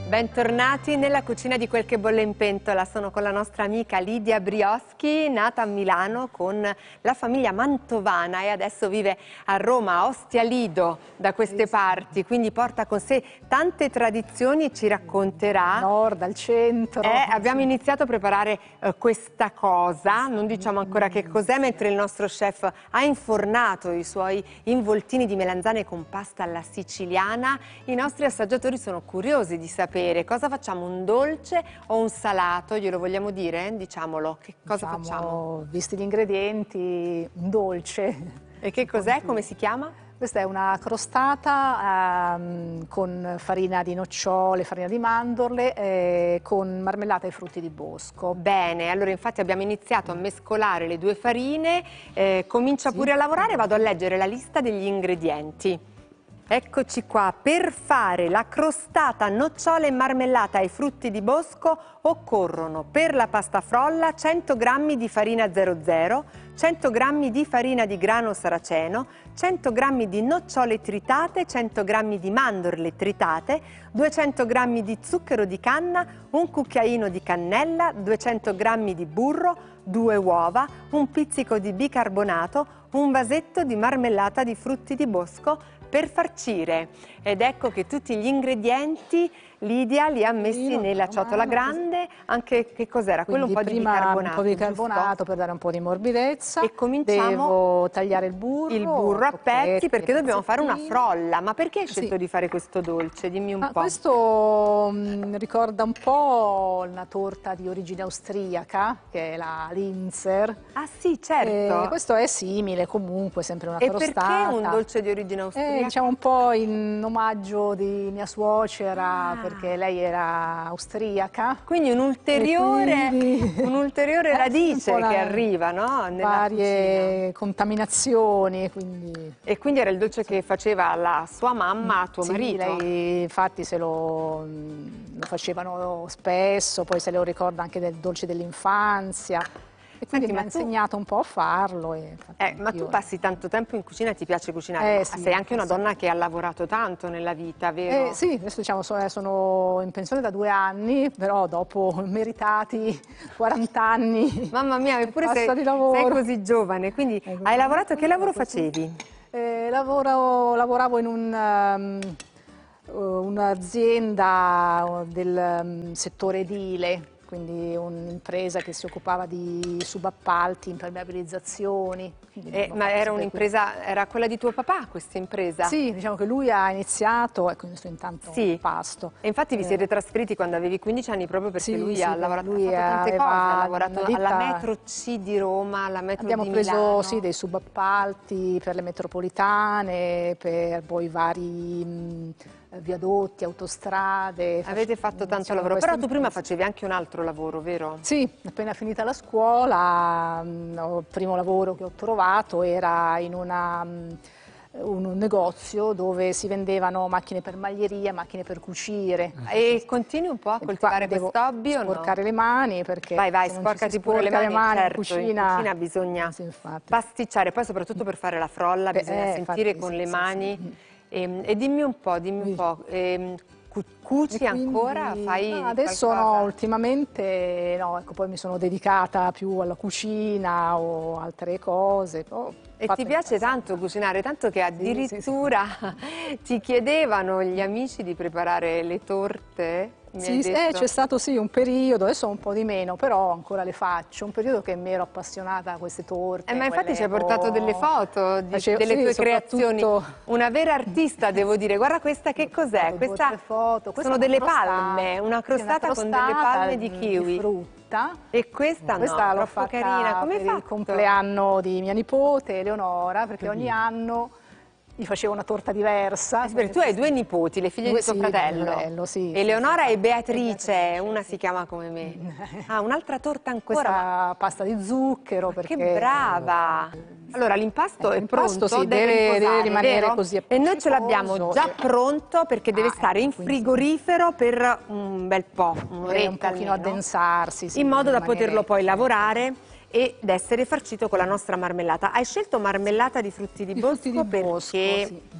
Bentornati nella cucina di Quel che bolle in pentola. Sono con la nostra amica Lidia Brioschi, nata a Milano con la famiglia mantovana e adesso vive a Roma, a Ostia Lido, da queste parti, quindi porta con sé tante tradizioni e ci racconterà. Nord, al centro. Abbiamo iniziato a preparare questa cosa, non diciamo ancora che cos'è, mentre il nostro chef ha infornato i suoi involtini di melanzane con pasta alla siciliana. I nostri assaggiatori sono curiosi di sapere cosa facciamo, un dolce o un salato, glielo vogliamo dire? Diciamolo, che cosa facciamo? Visti gli ingredienti, un dolce. E che cos'è? Come si chiama? Questa è una crostata con farina di nocciole, farina di mandorle, con marmellata e frutti di bosco. Bene, allora infatti abbiamo iniziato a mescolare le due farine, comincia pure a lavorare, vado a leggere la lista degli ingredienti. Eccoci qua, per fare la crostata nocciole e marmellata ai frutti di bosco occorrono per la pasta frolla 100 g di farina 00, 100 g di farina di grano saraceno, 100 g di nocciole tritate, 100 g di mandorle tritate, 200 g di zucchero di canna, un cucchiaino di cannella, 200 g di burro, 2 uova, un pizzico di bicarbonato, un vasetto di marmellata di frutti di bosco per farcire. Ed ecco che tutti gli ingredienti Lidia li ha messi nella ciotola grande. Anche che cos'era? Quello un po' di bicarbonato. Un po' di bicarbonato per dare un po' di morbidezza. E cominciamo. Devo tagliare il burro. Il burro a pezzi perché dobbiamo fare una frolla. Ma perché hai scelto di fare questo dolce? Dimmi un po'. Questo ricorda un po' una torta di origine austriaca, che è la Linzer. Ah sì, certo. Questo è simile comunque, sempre una crostata. E perché un dolce di origine austriaca? Diciamo un po' in omaggio di mia suocera, perché lei era austriaca. Quindi un'ulteriore radice che arriva, no? Nella varie contaminazioni. E quindi era il dolce che faceva la sua mamma a tuo marito? Lei infatti lo facevano spesso, poi se lo ricorda anche del dolce dell'infanzia. E quindi mi ha insegnato un po' a farlo. Ma tu passi tanto tempo in cucina, ti piace cucinare? Sì, sei anche una donna che ha lavorato tanto nella vita, vero? Sì, adesso diciamo sono in pensione da 2 anni, però dopo meritati 40 anni. Mamma mia, eppure sei così giovane, quindi hai lavorato, che lavoro facevi? Lavoravo in un'azienda del settore edile. Quindi un'impresa che si occupava di subappalti, impermeabilizzazioni. Ma era un'impresa, era quella di tuo papà questa impresa? Sì, diciamo che lui ha iniziato, ecco, io intanto pasto. E infatti vi siete trasferiti quando avevi 15 anni proprio perché lui ha lavorato, lui tante cose, ha lavorato alla Metro C di Roma, alla Metro di Milano. Abbiamo preso dei subappalti per le metropolitane, per poi vari viadotti, autostrade. Avete fatto tanto lavoro, però tu prima facevi anche un altro lavoro, vero? Sì, appena finita la scuola, il primo lavoro che ho trovato era in un negozio dove si vendevano macchine per maglieria, macchine per cucire. E continui un po' a coltivare questo hobby o no? Sporcare le mani perché... Vai, sporcati pure le mani, certo, in cucina bisogna pasticciare, poi soprattutto per fare la frolla bisogna sentire con le mani. E dimmi un po', cuci ancora? Fai adesso qualcosa? No, ultimamente no, ecco, poi mi sono dedicata più alla cucina o altre cose. E ti piace tanto cucinare, tanto che addirittura ti chiedevano gli amici di preparare le torte? C'è stato un periodo, adesso un po' di meno, però ancora le faccio, un periodo che mi ero appassionata a queste torte. Ma infatti ci hai portato delle foto delle tue creazioni, una vera artista devo dire, guarda questa che cos'è? Questa sono delle palme, una crostata con delle palme di kiwi. Di frutta. E questa l'ho fatta carina. Come per il compleanno di mia nipote Eleonora, perché ogni anno gli facevo una torta diversa. Tu hai 2 nipoti, le figlie di tuo fratello. Eleonora e Beatrice, una si chiama come me. Un'altra torta ancora. Questa pasta di zucchero. Che brava! Allora l'impasto è pronto, deve rimanere così. E noi ce l'abbiamo già pronto perché deve stare in frigorifero per un bel po', un'oretta un pochino addensarsi. In modo da poterlo poi lavorare ed essere farcito con la nostra marmellata. Hai scelto marmellata di frutti di bosco perché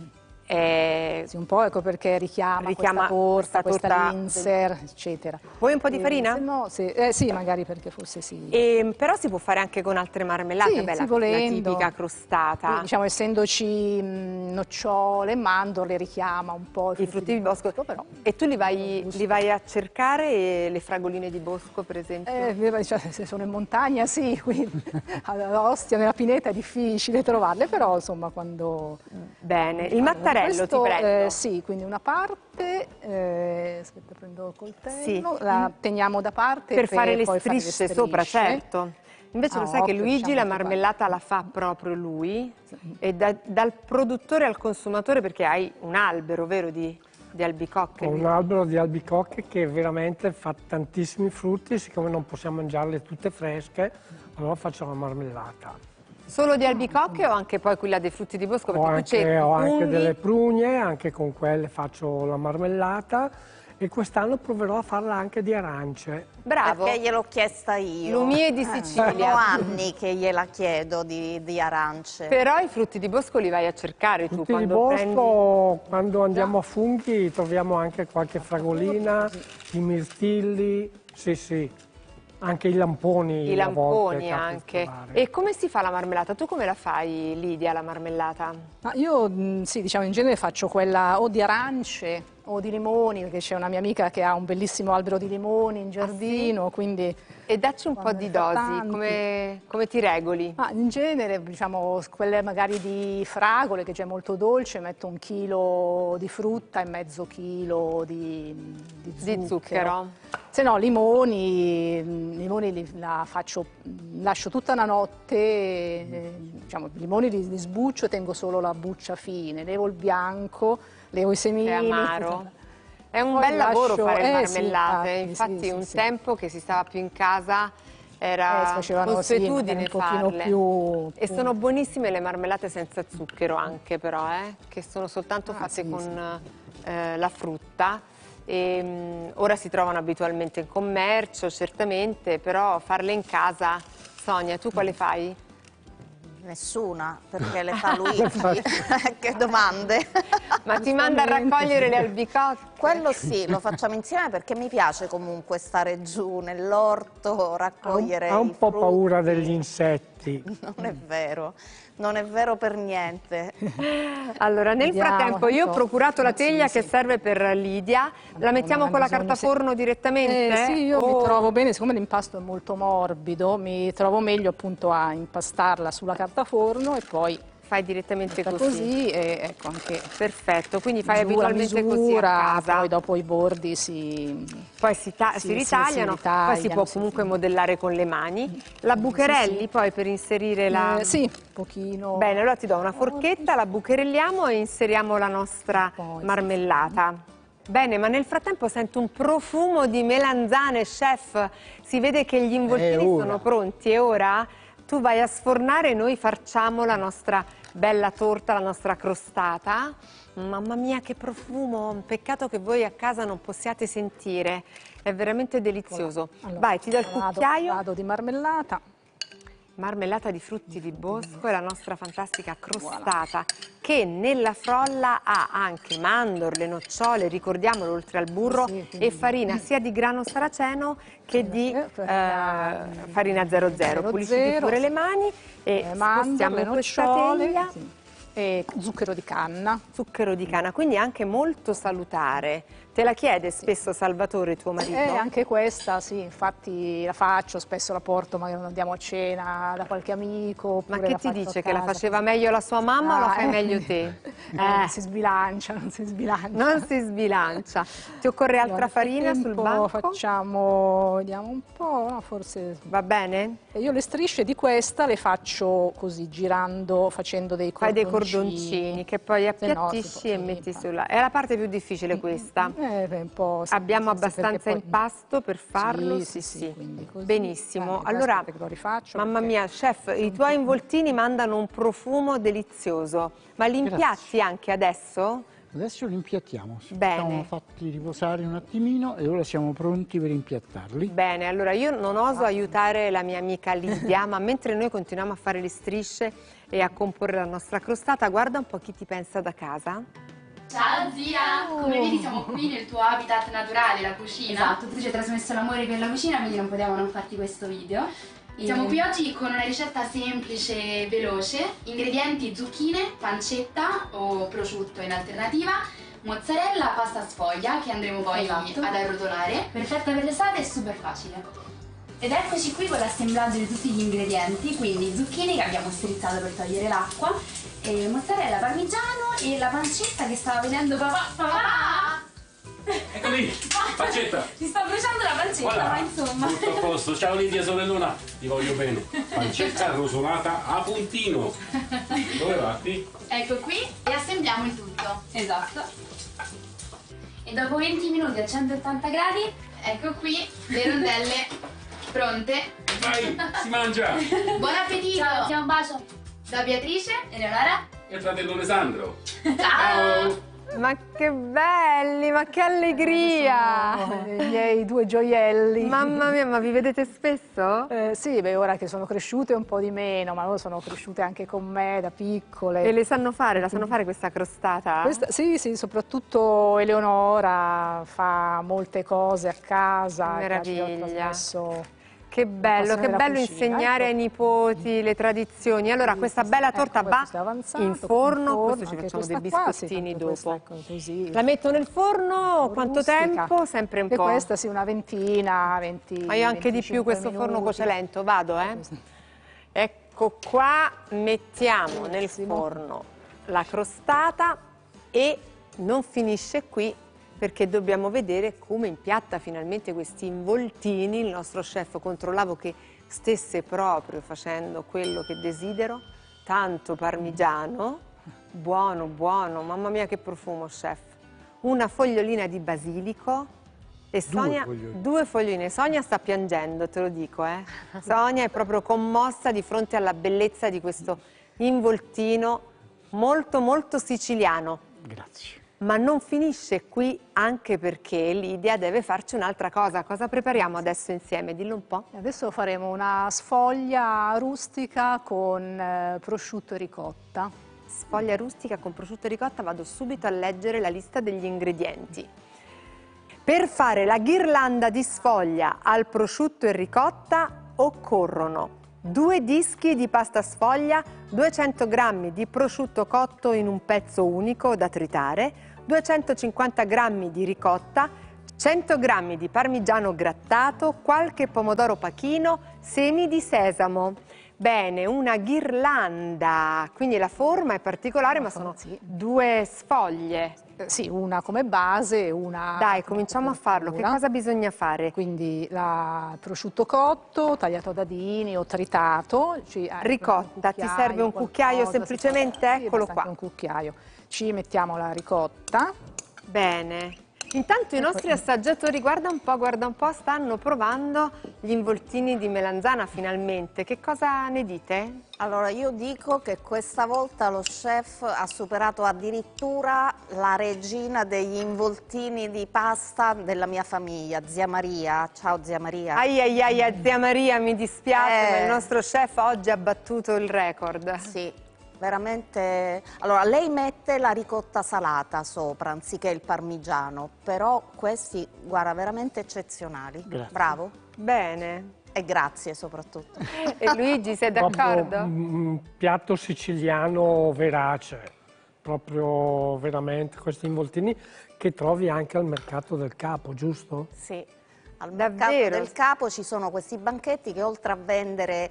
Sì, un po', ecco perché richiama questa torta Linzer, eccetera. Vuoi un po' di farina? Se no, sì, magari perché forse sì. Però si può fare anche con altre marmellate, Sì, bella, sì, la tipica crostata. Sì, diciamo, essendoci nocciole, mandorle, richiama un po' I frutti di bosco. però. E tu li vai a cercare, le fragoline di bosco, per esempio? Cioè, se sono in montagna, sì, qui ad Ostia, nella pineta è difficile trovarle, però insomma quando... Bene, il mattarello ti prendo. Sì, quindi una parte, aspetta, prendo il coltello, Sì. la teniamo da parte Per fare le poi strisce sopra, certo. Invece lo sai che Luigi diciamo la marmellata la fa proprio lui, e dal produttore al consumatore, perché hai un albero, vero, di albicocche? Ho un albero di albicocche che veramente fa tantissimi frutti, siccome non possiamo mangiarle tutte fresche, allora faccio la marmellata. Solo di albicocche o anche poi quella dei frutti di bosco? Perché Ho anche delle prugne, anche con quelle faccio la marmellata, e quest'anno proverò a farla anche di arance. Bravo. Perché gliel'ho chiesta io. Lumie di Sicilia. Sono anni che gliela chiedo di arance. Però i frutti di bosco li vai a cercare tu Frutti di quando bosco, quando andiamo a funghi, troviamo anche qualche fragolina, i mirtilli, sì. Anche i lamponi. I lamponi a volte anche. E come si fa la marmellata? Tu come la fai, Lidia, la marmellata? Ma io, sì, diciamo, in genere faccio quella o di arance o di limoni, perché c'è una mia amica che ha un bellissimo albero di limoni in giardino, sì? quindi... E dacci un po' di dosi, come ti regoli? Ma in genere, diciamo, quelle magari di fragole, che c'è molto dolce, metto 1 chilo di frutta e mezzo chilo di zucchero. Se no, limoni lascio tutta una notte, diciamo, i limoni li sbuccio, tengo solo la buccia fine, levo il bianco, levo i semini. È amaro. È un bel lavoro fare le marmellate, infatti un tempo che si stava più in casa era consuetudine farle. E sono buonissime le marmellate senza zucchero anche però, che sono soltanto fatte con la frutta. Ora si trovano abitualmente in commercio, certamente, però farle in casa. Sonia, tu quale fai? Nessuna, perché le fa Luigi. Che domande. Ma ti manda a raccogliere le albicocche? Quello sì, lo facciamo insieme perché mi piace comunque stare giù nell'orto, raccogliere Ha un po' frutti. paura degli insetti. Non è vero per niente. Allora, nel frattempo io ho procurato la teglia che serve per Lidia. La mettiamo con la carta forno direttamente? Sì, io mi trovo bene, siccome l'impasto è molto morbido, mi trovo meglio appunto a impastarla sulla carta forno e poi fai direttamente così. E ecco anche perfetto, quindi fai abitualmente così a casa. Poi dopo i bordi poi si ritagliano, poi si può comunque modellare con le mani. La bucherelli poi per inserire la... sì, un pochino. Bene, allora ti do una forchetta, la bucherelliamo e inseriamo la nostra marmellata. Bene, ma nel frattempo sento un profumo di melanzane, chef. Si vede che gli involtini sono pronti. E ora tu vai a sfornare e noi facciamo la nostra bella torta, la nostra crostata. Mamma mia, che profumo! Peccato che voi a casa non possiate sentire. È veramente delizioso. Allora, vai, ti do il cucchiaio. Vado di marmellata. Marmellata di frutti di bosco e la nostra fantastica crostata che nella frolla ha anche mandorle, nocciole, ricordiamolo, oltre al burro, e farina sia di grano saraceno che di farina 00. Pulisci pure le mani e spostiamo in questa teglia. E zucchero di canna. Zucchero di canna, quindi anche molto salutare. Te la chiede spesso Salvatore, tuo marito? Anche questa, sì, infatti la faccio, spesso la porto, magari andiamo a cena da qualche amico. Ma che ti dice, che la faceva meglio la sua mamma o la fai meglio te? Non si sbilancia, non si sbilancia. Non si sbilancia. Ti occorre altra farina sul banco? Facciamo, vediamo un po', no, forse... Va bene? E io le strisce di questa le faccio così, girando, facendo dei cordoncini. Fai dei cordoncini che poi appiattisci e metti sulla... È la parte più difficile questa. Un po', sì, abbiamo abbastanza impasto per farlo? Sì. Così. Benissimo. Allora, lo rifaccio mamma mia, chef, i tuoi involtini mandano un profumo delizioso. Ma li impiatti anche adesso? Adesso li impiattiamo. Bene. Siamo fatti riposare un attimino e ora siamo pronti per impiattarli. Bene, allora io non oso aiutare la mia amica Lidia, ma mentre noi continuiamo a fare le strisce e a comporre la nostra crostata, guarda un po' chi ti pensa da casa. Ciao zia! Come vedi siamo qui nel tuo habitat naturale, la cucina. Esatto, tu ci hai trasmesso l'amore per la cucina, quindi non potevamo non farti questo video. Siamo qui oggi con una ricetta semplice e veloce. Ingredienti: zucchine, pancetta o prosciutto in alternativa, mozzarella, pasta sfoglia che andremo poi Esatto. ad arrotolare. Perfetta per l'estate e super facile. Ed eccoci qui con l'assemblaggio di tutti gli ingredienti, quindi zucchine che abbiamo strizzato per togliere l'acqua, mozzarella, parmigiano e la pancetta che stava vedendo papà. Papà! Ecco lì, pancetta. Ti sto bruciando la pancetta, Voilà, ma insomma. tutto a posto. Ciao Lidia, sorellona, ti voglio bene. Pancetta rosolata a puntino. Dove vatti? Ecco qui e assembliamo il tutto. Esatto. E dopo 20 minuti a 180 gradi, Ecco qui le rondelle pronte. Vai, si mangia. Buon appetito! ciao, ti un bacio. Da Beatrice. Eleonora? E il fratello Alessandro. Ciao! Ma che belli, ma che allegria! I miei due gioielli. Mamma mia, ma vi vedete spesso? Sì, beh, ora che sono cresciute un po' di meno, ma loro sono cresciute anche con me da piccole. E le sanno fare, la sanno fare questa crostata? Sì, sì, soprattutto Eleonora fa molte cose a casa. Meraviglia. Che ha trasmesso. Che bello passione della cucina, insegnare ecco. ai nipoti le tradizioni. Allora, questa bella torta Ecco, va questo è avanzato, in forno, questo ci anche facciamo dei questa qua, sì, biscottini anche questa, dopo. ecco, così. La metto nel forno, quanto Rustica. tempo? Sempre un E po'. questa sì, una ventina, 20. Ma io anche di più, 25 questo forno minuti. cuoce lento, vado, eh? Ecco qua, mettiamo nel forno la crostata e non finisce qui perché dobbiamo vedere come impiatta finalmente questi involtini. Il nostro chef, controllavo che stesse proprio facendo quello che desidero, tanto parmigiano, buono, buono, mamma mia che profumo chef. Una fogliolina di basilico e Sonia, due fogline. Sonia sta piangendo, te lo dico, eh. Sonia è proprio commossa di fronte alla bellezza di questo involtino molto molto siciliano. Grazie. Ma non finisce qui, anche perché Lidia deve farci un'altra cosa. Cosa prepariamo adesso insieme? Dillo un po'. Adesso faremo una sfoglia rustica con prosciutto e ricotta. Sfoglia rustica con prosciutto e ricotta, vado subito a leggere la lista degli ingredienti. Per fare la ghirlanda di sfoglia al prosciutto e ricotta occorrono 2 dischi di pasta sfoglia, 200 g di prosciutto cotto in un pezzo unico da tritare, 250 g di ricotta, 100 g di parmigiano grattato, qualche pomodoro pachino, semi di sesamo. Bene, una ghirlanda, quindi la forma è particolare, ma sono 2 sfoglie. Sì, una come base e una... Dai, cominciamo a farlo. Che cosa bisogna fare? Quindi il prosciutto cotto, tagliato a dadini o tritato. Ricotta, ti serve un cucchiaio qualcosa, semplicemente? sì, Eccolo basta qua. anche un cucchiaio. Ci mettiamo la ricotta. Bene. Intanto i nostri assaggiatori, guarda un po', stanno provando gli involtini di melanzana finalmente. Che cosa ne dite? Allora, io dico che questa volta lo chef ha superato addirittura la regina degli involtini di pasta della mia famiglia, zia Maria. Ciao zia Maria. Ai ai ai, zia Maria, mi dispiace, ma il nostro chef oggi ha battuto il record. Sì. Veramente, allora lei mette la ricotta salata sopra anziché il parmigiano, però questi, guarda, veramente eccezionali. Grazie. Bravo. Bene. E grazie soprattutto. E Luigi, sei Proprio d'accordo? un piatto siciliano verace, proprio veramente questi involtini che trovi anche al mercato del Capo, giusto? Sì. Al mercato del Capo ci sono questi banchetti che oltre a vendere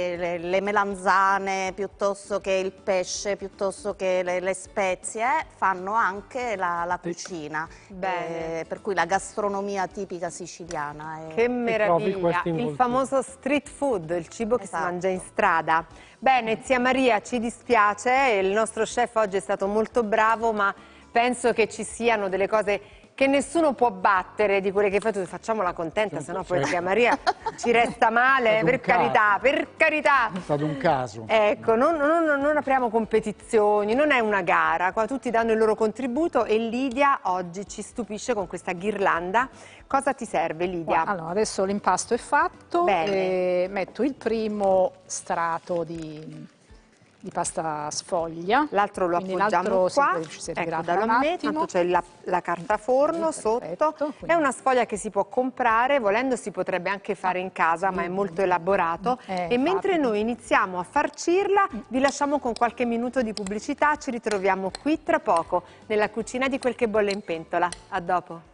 le melanzane, piuttosto che il pesce, piuttosto che le spezie, fanno anche la cucina. Bene. Per cui la gastronomia tipica siciliana. Che meraviglia, questi il involtini. famoso street food, il cibo che Esatto. si mangia in strada. Bene, zia Maria, ci dispiace, il nostro chef oggi è stato molto bravo, ma penso che ci siano delle cose che nessuno può battere di quelle che fai tu. Facciamola contenta, sennò poi zia Maria ci resta male, per carità, per carità. È stato un caso. Ecco, non apriamo competizioni, non è una gara, qua tutti danno il loro contributo e Lidia oggi ci stupisce con questa ghirlanda. Cosa ti serve, Lidia? Allora, adesso l'impasto è fatto. Bene. E metto il primo strato di di pasta sfoglia. L'altro lo Quindi appoggiamo l'altro qua, si ecco, servirà dallo tra a un me, attimo. tanto c'è la carta forno Perfetto, sotto. È quindi- una sfoglia che si può comprare, volendo si potrebbe anche fare in casa, ma è molto elaborato. E mentre capita. noi iniziamo a farcirla, vi lasciamo con qualche minuto di pubblicità, ci ritroviamo qui tra poco, nella cucina di Quel che bolle in pentola. A dopo.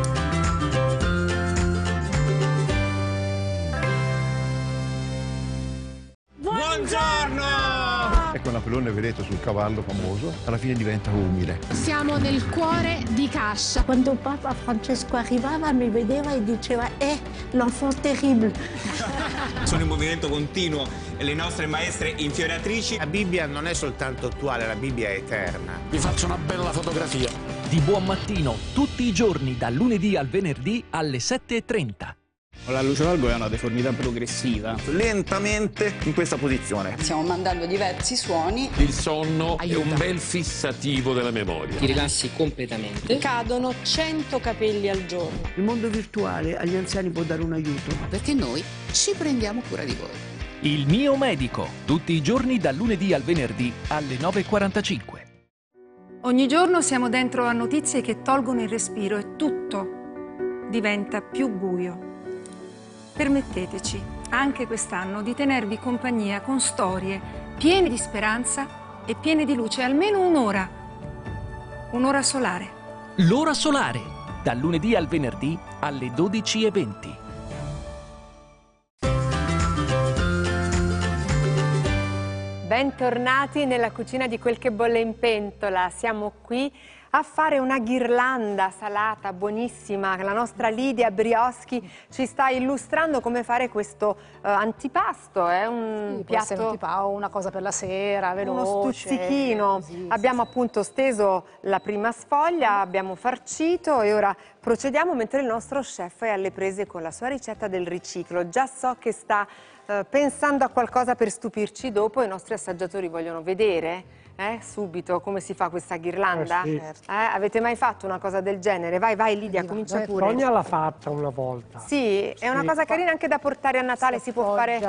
Buongiorno! Ecco Napoleone, vedete, sul cavallo famoso, alla fine diventa umile. Siamo nel cuore di Cascia. Quando Papa Francesco arrivava mi vedeva e diceva l'enfant terrible. Sono in movimento continuo le nostre maestre infioriatrici. La Bibbia non è soltanto attuale, la Bibbia è eterna. Vi faccio una bella fotografia. Di buon mattino, tutti i giorni, dal lunedì al venerdì alle 7:30. La luce d'algo è una deformità progressiva. Lentamente in questa posizione. Stiamo mandando diversi suoni. Il sonno è un bel fissativo della memoria. Ti rilassi completamente. Cadono 100 capelli al giorno. Il mondo virtuale agli anziani può dare un aiuto. Perché noi ci prendiamo cura di voi. Il mio medico, tutti i giorni dal lunedì al venerdì alle 9:45. Ogni giorno siamo dentro a notizie che tolgono il respiro e tutto diventa più buio. Permetteteci, anche quest'anno, di tenervi compagnia con storie piene di speranza e piene di luce, almeno un'ora. Un'ora solare. L'ora solare, dal lunedì al venerdì alle 12:20. Bentornati nella cucina di Quel che bolle in pentola. Siamo qui a fare una ghirlanda salata buonissima. La nostra Lidia Brioschi ci sta illustrando come fare questo antipasto. È un piatto, una cosa per la sera, veloce. Uno stuzzichino. Abbiamo appunto steso la prima sfoglia, abbiamo farcito e ora procediamo mentre il nostro chef è alle prese con la sua ricetta del riciclo. Già so che sta pensando a qualcosa per stupirci dopo. I nostri assaggiatori vogliono vedere subito come si fa questa ghirlanda. Sì. Avete mai fatto una cosa del genere? Vai Lidia, comincia pure. Sonia l'ha fatta una volta. Sì, è una cosa carina anche da portare a Natale, si può fare,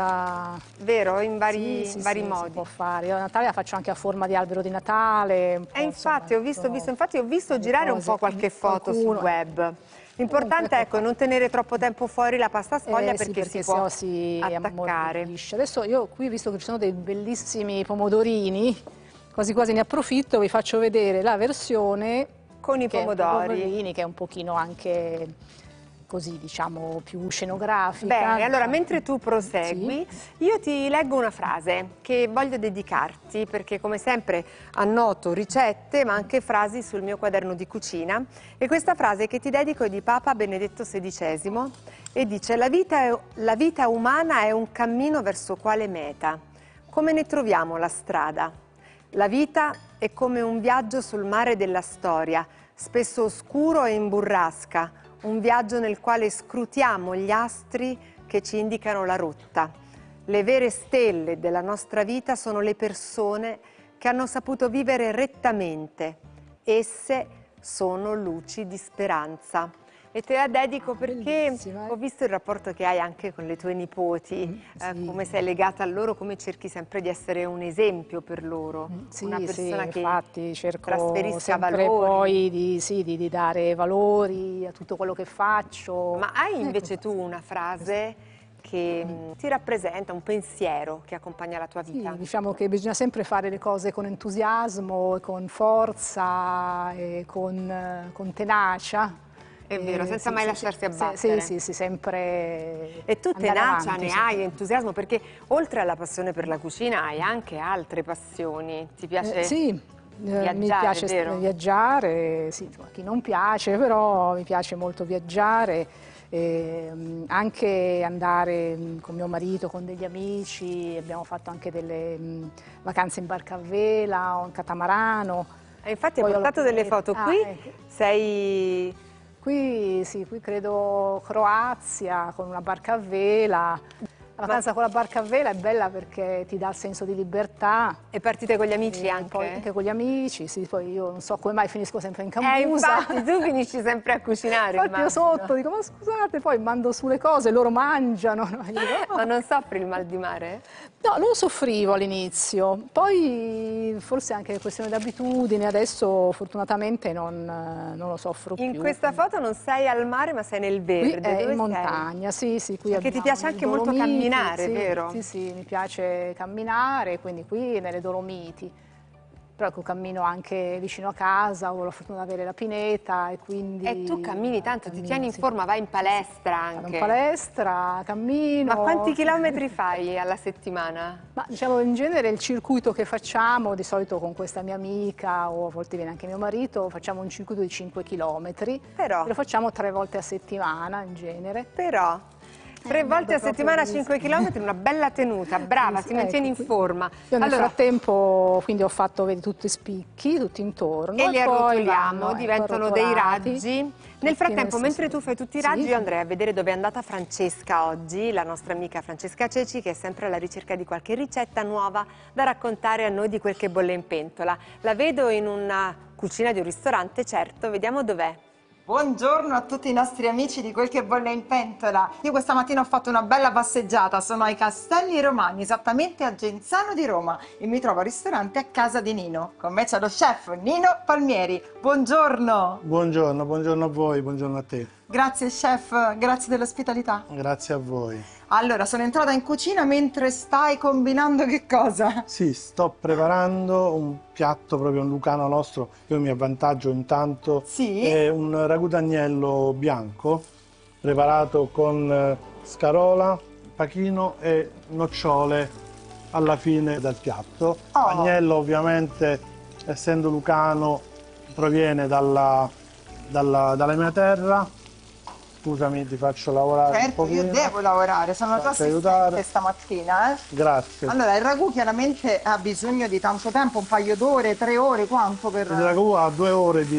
vero, in vari modi. Si può fare. Io a Natale la faccio anche a forma di albero di Natale. Infatti ho visto girare un po' qualche foto sul web. L'importante è non tenere troppo tempo fuori la pasta sfoglia perché si può attaccare. Adesso io qui, visto che ci sono dei bellissimi pomodorini, quasi quasi ne approfitto, vi faccio vedere la versione con i pomodori, che è un pochino anche così, diciamo, più scenografica. Bene, allora mentre tu prosegui, io ti leggo una frase che voglio dedicarti perché come sempre annoto ricette ma anche frasi sul mio quaderno di cucina, e questa frase che ti dedico è di Papa Benedetto XVI e dice: la vita umana è un cammino verso quale meta? Come ne troviamo la strada? La vita è come un viaggio sul mare della storia, spesso oscuro e in burrasca, un viaggio nel quale scrutiamo gli astri che ci indicano la rotta. Le vere stelle della nostra vita sono le persone che hanno saputo vivere rettamente. Esse sono luci di speranza. E te la dedico perché ho visto il rapporto che hai anche con le tue nipoti, come sei legata a loro, come cerchi sempre di essere un esempio per loro, una persona che infatti cerco trasferisca sempre valori. Poi di dare valori a tutto quello che faccio. Ma hai invece tu una frase che ti rappresenta, un pensiero che accompagna la tua vita? Sì, diciamo che bisogna sempre fare le cose con entusiasmo, con forza, e con tenacia. È vero, senza mai lasciarsi abbattere. Sì, sempre. E tu tenacia avanti, ne hai, entusiasmo, perché oltre alla passione per la cucina hai anche altre passioni. Ti piace viaggiare, mi piace vero? viaggiare, sì, a chi non piace, però mi piace molto viaggiare, anche andare con mio marito, con degli amici, abbiamo fatto anche delle vacanze in barca a vela o in catamarano. Infatti hai portato delle foto qui, sei... Qui credo Croazia, con una barca a vela. La vacanza con la barca a vela è bella perché ti dà il senso di libertà. E partite con gli amici anche? Poi anche con gli amici, sì, poi io non so come mai finisco sempre in cambusa. Infatti tu finisci sempre a cucinare. Infatti io sotto dico, ma scusate, poi mando su le cose, loro mangiano. No? Dico, oh. Ma non soffri il mal di mare? No, lo soffrivo all'inizio, poi forse anche questione d'abitudine, adesso fortunatamente non lo soffro più. In questa foto non sei al mare ma sei nel verde. Qui è dove in montagna, sì, qui perché ti piace anche molto camminare, sì, vero? Sì, mi piace camminare, quindi qui nelle Dolomiti. Però ecco, cammino anche vicino a casa, ho la fortuna di avere la pineta e quindi... E tu cammini tanto, ti tieni in forma, vai in palestra anche. Vado in palestra, cammino... Ma quanti chilometri fai alla settimana? Ma diciamo in genere il circuito che facciamo, di solito con questa mia amica o a volte viene anche mio marito, facciamo un circuito di 5 chilometri. Però? Lo facciamo 3 volte a settimana in genere. Però? 3 volte a settimana, 5 km, una bella tenuta, brava, ti mantieni in forma. Io nel frattempo quindi ho fatto, vedi, tutti spicchi, tutti intorno. E li poi arrotoliamo, diventano dei raggi. Nel frattempo, sì, mentre tu fai tutti i raggi, io andrei a vedere dove è andata Francesca oggi, la nostra amica Francesca Ceci, che è sempre alla ricerca di qualche ricetta nuova da raccontare a noi di quel che bolle in pentola. La vedo in una cucina di un ristorante, certo, vediamo dov'è. Buongiorno a tutti i nostri amici di Quel che bolle in pentola. Io questa mattina ho fatto una bella passeggiata, sono ai Castelli Romani, esattamente a Genzano di Roma, e mi trovo al ristorante A Casa di Nino. Con me c'è lo chef Nino Palmieri. Buongiorno. Buongiorno, buongiorno a voi, buongiorno a te. Grazie chef, grazie dell'ospitalità. Grazie a voi. Allora, sono entrata in cucina mentre stai combinando che cosa? Sì, sto preparando un piatto proprio un lucano nostro, io mi avvantaggio intanto. Sì? È un ragù d'agnello bianco, preparato con scarola, pachino e nocciole alla fine del piatto. Oh. Agnello ovviamente, essendo lucano, proviene dalla mia terra. Scusami, ti faccio lavorare un Certo, pochino. io devo lavorare, sono la tua assistente stamattina. Grazie. Allora, il ragù chiaramente ha bisogno di tanto tempo, un paio d'ore, 3 ore, quanto per... Il ragù ha 2 ore di